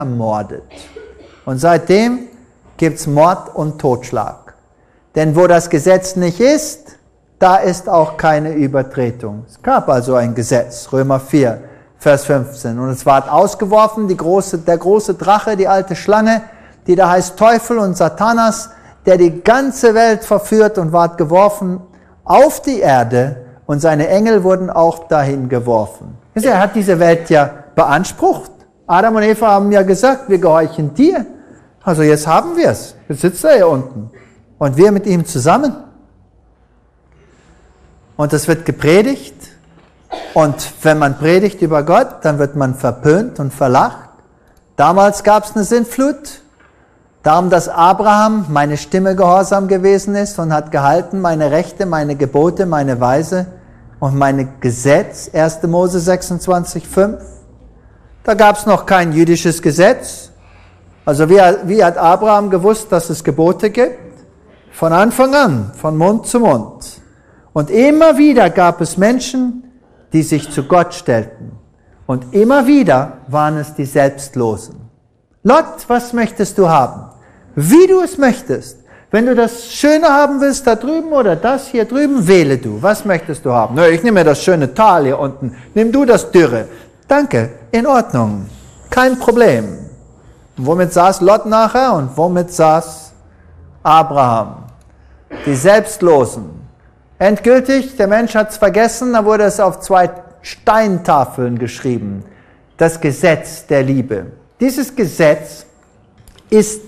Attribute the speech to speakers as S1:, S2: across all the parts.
S1: ermordet. Und seitdem gibt es Mord und Totschlag. Denn wo das Gesetz nicht ist, da ist auch keine Übertretung. Es gab also ein Gesetz, Römer 4, Vers 15. Und es ward ausgeworfen, der große Drache, die alte Schlange, die da heißt Teufel und Satanas, der die ganze Welt verführt, und ward geworfen auf die Erde, und seine Engel wurden auch dahin geworfen. Er hat diese Welt ja beansprucht. Adam und Eva haben ja gesagt, wir gehorchen dir. Also jetzt haben wir es. Jetzt sitzt er hier unten. Und wir mit ihm zusammen. Und es wird gepredigt. Und wenn man predigt über Gott, dann wird man verpönt und verlacht. Damals gab es eine Sintflut. Darum, dass Abraham meine Stimme gehorsam gewesen ist und hat gehalten meine Rechte, meine Gebote, meine Weise und meine Gesetz. 1. Mose 26, 5. Da gab es noch kein jüdisches Gesetz. Also wie hat Abraham gewusst, dass es Gebote gibt? Von Anfang an, von Mund zu Mund. Und immer wieder gab es Menschen, die sich zu Gott stellten. Und immer wieder waren es die Selbstlosen. Lot, was möchtest du haben? Wie du es möchtest. Wenn du das Schöne haben willst da drüben oder das hier drüben, wähle du. Was möchtest du haben? Ich nehme das schöne Tal hier unten. Nimm du das Dürre. Danke, in Ordnung. Kein Problem. Und womit saß Lot nachher und womit saß Abraham? Die Selbstlosen. Endgültig, der Mensch hat es vergessen, da wurde es auf 2 Steintafeln geschrieben. Das Gesetz der Liebe. Dieses Gesetz ist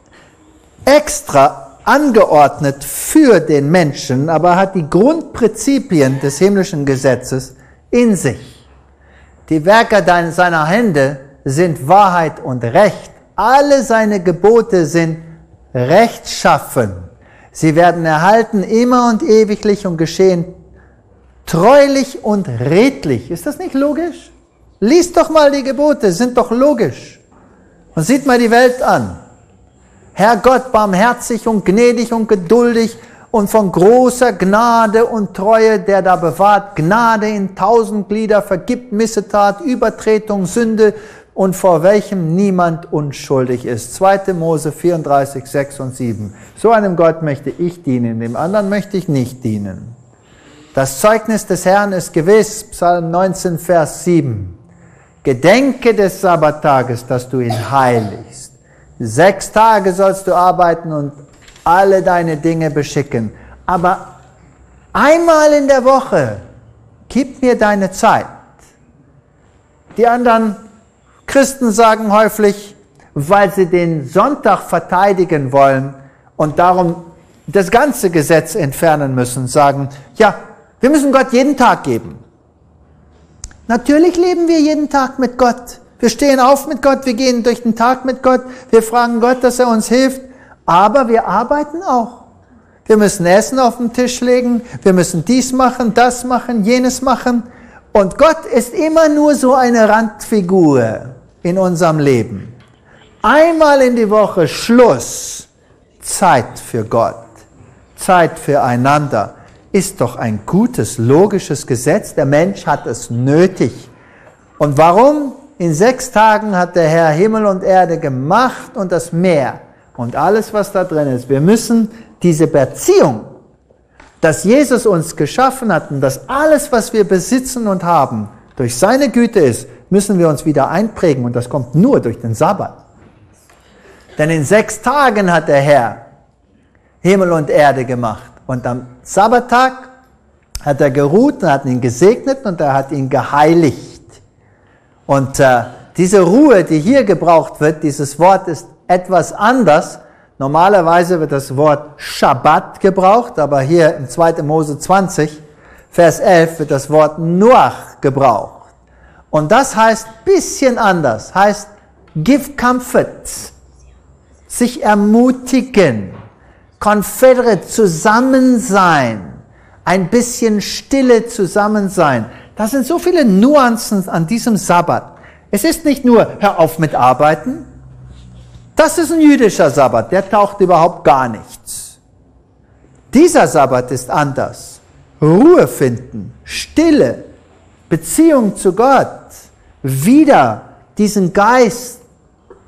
S1: extra angeordnet für den Menschen, aber hat die Grundprinzipien des himmlischen Gesetzes in sich. Die Werke seiner Hände sind Wahrheit und Recht. Alle seine Gebote sind rechtschaffen. Sie werden erhalten immer und ewiglich und geschehen treulich und redlich. Ist das nicht logisch? Lies doch mal die Gebote, sind doch logisch. Und sieht mal die Welt an. Herr Gott, barmherzig und gnädig und geduldig und von großer Gnade und Treue, der da bewahrt, Gnade in 1000 Glieder, vergibt Missetat, Übertretung, Sünde und vor welchem niemand unschuldig ist. 2. Mose 34, 6 und 7. So einem Gott möchte ich dienen, dem anderen möchte ich nicht dienen. Das Zeugnis des Herrn ist gewiss, Psalm 19, Vers 7. Gedenke des Sabbattages, dass du ihn heiligst. 6 Tage sollst du arbeiten und alle deine Dinge beschicken. Aber einmal in der Woche, gib mir deine Zeit. Die anderen Christen sagen häufig, weil sie den Sonntag verteidigen wollen und darum das ganze Gesetz entfernen müssen, sagen, ja, wir müssen Gott jeden Tag geben. Natürlich leben wir jeden Tag mit Gott. Wir stehen auf mit Gott, wir gehen durch den Tag mit Gott, wir fragen Gott, dass er uns hilft, aber wir arbeiten auch. Wir müssen Essen auf den Tisch legen, wir müssen dies machen, das machen, jenes machen. Und Gott ist immer nur so eine Randfigur in unserem Leben. Einmal in die Woche Schluss, Zeit für Gott, Zeit füreinander, ist doch ein gutes, logisches Gesetz. Der Mensch hat es nötig. Und warum? In 6 Tagen hat der Herr Himmel und Erde gemacht und das Meer und alles, was da drin ist. Wir müssen diese Beziehung, dass Jesus uns geschaffen hat und dass alles, was wir besitzen und haben, durch seine Güte ist, müssen wir uns wieder einprägen und das kommt nur durch den Sabbat. Denn in 6 Tagen hat der Herr Himmel und Erde gemacht und am Sabbattag hat er geruht und hat ihn gesegnet und er hat ihn geheiligt. Und diese Ruhe, die hier gebraucht wird, dieses Wort ist etwas anders. Normalerweise wird das Wort Schabbat gebraucht, aber hier in 2. Mose 20, Vers 11 wird das Wort Noach gebraucht. Und das heißt bisschen anders, heißt give comfort, sich ermutigen, confederate, zusammen sein, ein bisschen Stille zusammen sein. Das sind so viele Nuancen an diesem Sabbat. Es ist nicht nur, hör auf mit Arbeiten. Das ist ein jüdischer Sabbat, der taucht überhaupt gar nichts. Dieser Sabbat ist anders. Ruhe finden, Stille, Beziehung zu Gott, wieder diesen Geist